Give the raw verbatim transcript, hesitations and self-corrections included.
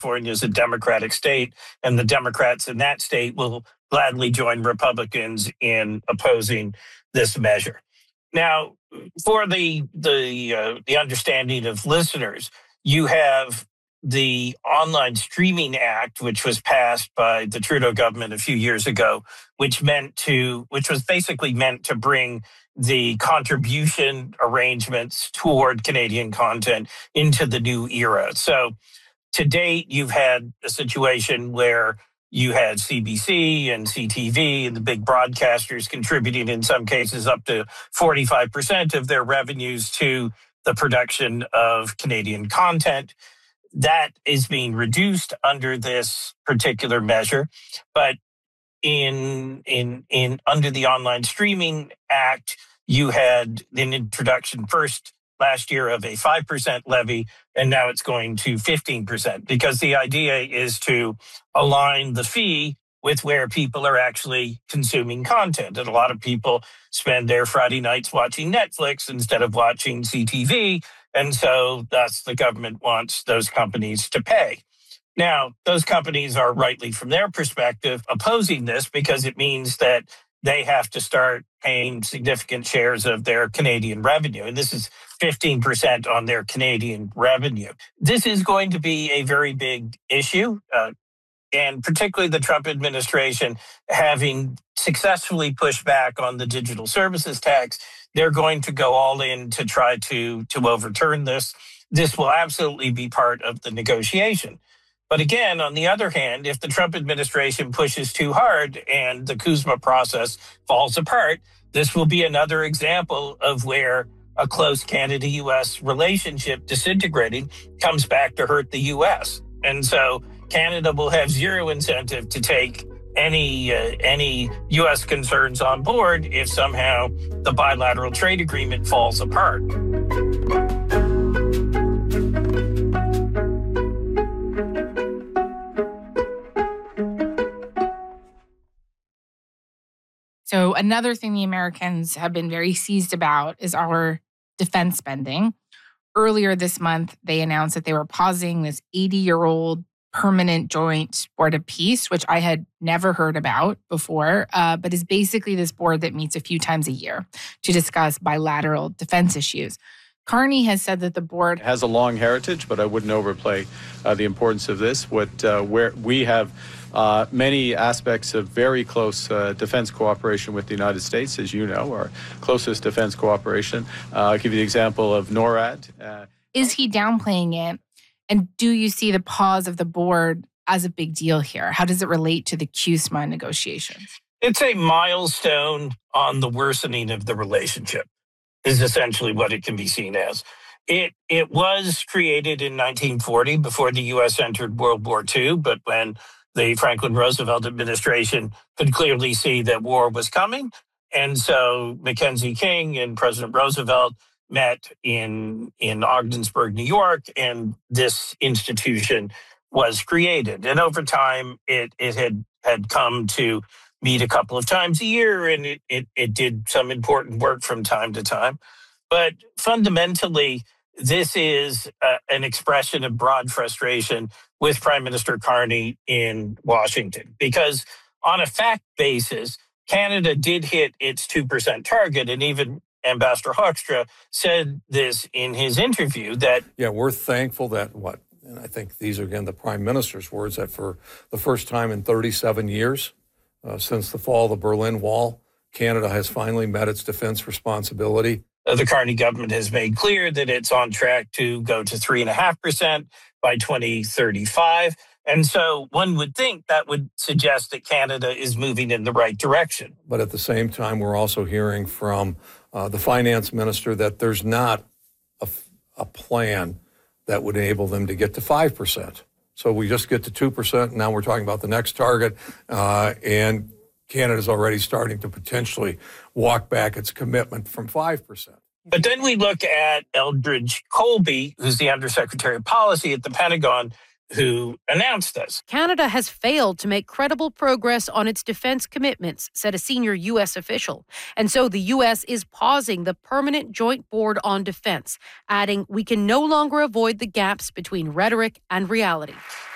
California is a Democratic state, and the Democrats in that state will gladly join Republicans in opposing this measure. Now, for the the uh, the understanding of listeners, you have the Online Streaming Act, which was passed by the Trudeau government a few years ago, which meant to which was basically meant to bring the contribution arrangements toward Canadian content into the new era. So to date, you've had a situation where you had C B C and C T V and the big broadcasters contributing in some cases up to forty-five percent of their revenues to the production of Canadian content. That is being reduced under this particular measure. But in in in under the Online Streaming Act, you had an introduction first last year of a five percent levy, and now it's going to fifteen percent, because the idea is to align the fee with where people are actually consuming content. And a lot of people spend their Friday nights watching Netflix instead of watching C T V, and so thus the government wants those companies to pay. Now, those companies are rightly, from their perspective, opposing this because it means that they have to start paying significant shares of their Canadian revenue. And this is fifteen percent on their Canadian revenue. This is going to be a very big issue, uh, and particularly the Trump administration having successfully pushed back on the digital services tax, they're going to go all in to try to, to overturn this. This will absolutely be part of the negotiation. But again, on the other hand, if the Trump administration pushes too hard and the CUSMA process falls apart, this will be another example of where a close Canada-U S relationship disintegrating comes back to hurt the U S. And so Canada will have zero incentive to take any uh, any U S concerns on board if somehow the bilateral trade agreement falls apart. So another thing the Americans have been very seized about is our defense spending. Earlier this month, they announced that they were pausing this eighty-year-old permanent joint board of peace, which I had never heard about before, uh, but is basically this board that meets a few times a year to discuss bilateral defense issues. Carney has said that the board it has a long heritage, but I wouldn't overplay uh, the importance of this. What uh, where we have uh, many aspects of very close uh, defense cooperation with the United States, as you know, our closest defense cooperation. Uh, I'll give you the example of NORAD. Uh, Is he downplaying it? And do you see the pause of the board as a big deal here? How does it relate to the CUSMA negotiations? It's a milestone on the worsening of the relationship, is essentially what it can be seen as. It it was created in nineteen forty before the U S entered World War Two, but when the Franklin Roosevelt administration could clearly see that war was coming, and so Mackenzie King and President Roosevelt met in in Ogdensburg, New York, and this institution was created. And over time, it it had had come to meet a couple of times a year, and it, it, it did some important work from time to time. But fundamentally, this is uh, an expression of broad frustration with Prime Minister Carney in Washington, because on a fact basis, Canada did hit its two percent target, and even Ambassador Hoekstra said this in his interview that... Yeah, we're thankful that, what, and I think these are, again, the Prime Minister's words, that for the first time in thirty-seven years, Uh, since the fall of the Berlin Wall, Canada has finally met its defense responsibility. The Carney government has made clear that it's on track to go to three point five percent by twenty thirty-five. And so one would think that would suggest that Canada is moving in the right direction. But at the same time, we're also hearing from uh, the finance minister that there's not a, a plan that would enable them to get to five percent. So we just get to two percent, and now we're talking about the next target, uh, and Canada's already starting to potentially walk back its commitment from five percent. But then we look at Eldridge Colby, who's the Undersecretary of Policy at the Pentagon, who announced this. Canada has failed to make credible progress on its defense commitments, said a senior U S official. And so the U S is pausing the Permanent Joint Board on Defense, adding, we can no longer avoid the gaps between rhetoric and reality.